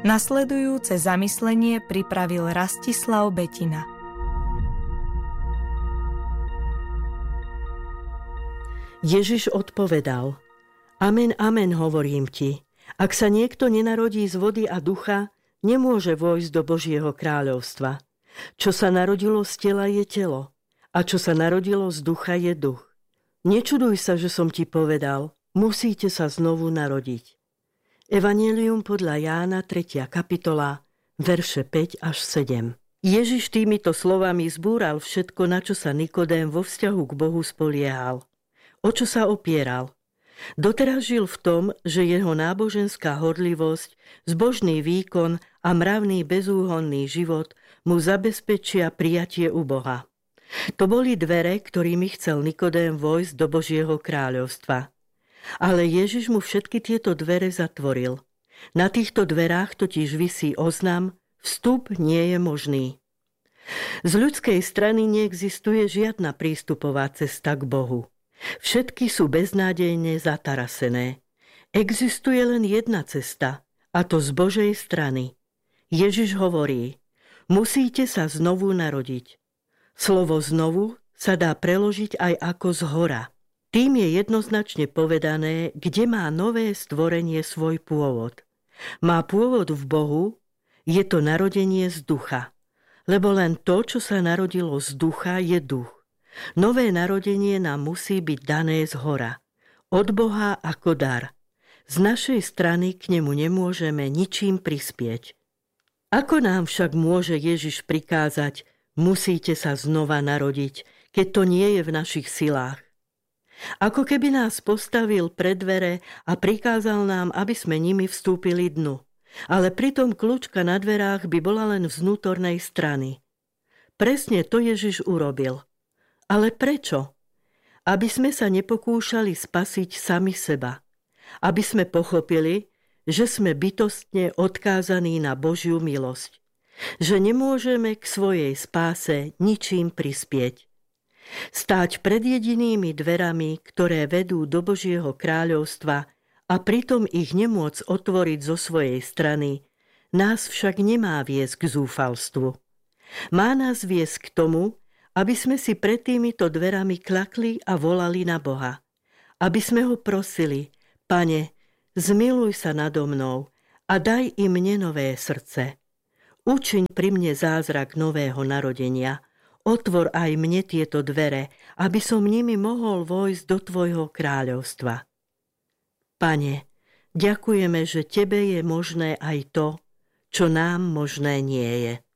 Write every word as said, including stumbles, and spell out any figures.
Nasledujúce zamyslenie pripravil Rastislav Betina. Ježiš odpovedal: Amen, amen, hovorím ti, ak sa niekto nenarodí z vody a ducha, nemôže vojsť do Božieho kráľovstva. Čo sa narodilo z tela je telo, a čo sa narodilo z ducha je duch. Nečuduj sa, že som ti povedal, musíte sa znovu narodiť. Evanjelium podľa Jána, tretia kapitola, verše päť až sedem. Ježiš týmito slovami zbúral všetko, na čo sa Nikodém vo vzťahu k Bohu spoliehal. O čo sa opieral? Doteraz žil v tom, že jeho náboženská horlivosť, zbožný výkon a mravný bezúhonný život mu zabezpečia prijatie u Boha. To boli dvere, ktorými chcel Nikodém vojsť do Božieho kráľovstva. Ale Ježiš mu všetky tieto dvere zatvoril. Na týchto dverách totiž visí oznam: vstup nie je možný. Z ľudskej strany neexistuje žiadna prístupová cesta k Bohu. Všetky sú beznádejne zatarasené. Existuje len jedna cesta, a to z Božej strany. Ježiš hovorí: musíte sa znovu narodiť. Slovo znovu sa dá preložiť aj ako zhora. Tým je jednoznačne povedané, kde má nové stvorenie svoj pôvod. Má pôvod v Bohu, je to narodenie z ducha. Lebo len to, čo sa narodilo z ducha, je duch. Nové narodenie nám musí byť dané zhora. Od Boha ako dar. Z našej strany k nemu nemôžeme ničím prispieť. Ako nám však môže Ježiš prikázať: musíte sa znova narodiť, keď to nie je v našich silách? Ako keby nás postavil pred dvere a prikázal nám, aby sme nimi vstúpili dnu. Ale pritom kľúčka na dverách by bola len z vnútornej strany. Presne to Ježiš urobil. Ale prečo? Aby sme sa nepokúšali spasiť sami seba. Aby sme pochopili, že sme bytostne odkázaní na Božiu milosť. Že nemôžeme k svojej spáse ničím prispieť. Stáť pred jedinými dverami, ktoré vedú do Božieho kráľovstva, a pritom ich nemôcť otvoriť zo svojej strany, nás však nemá viesť k zúfalstvu. Má nás viesť k tomu, aby sme si pred týmito dverami klakli a volali na Boha. Aby sme ho prosili: Pane, zmiluj sa nado mnou a daj i mne nové srdce. Učiň pri mne zázrak nového narodenia. Otvor aj mne tieto dvere, aby som nimi mohol vojsť do tvojho kráľovstva. Pane, ďakujeme, že tebe je možné aj to, čo nám možné nie je.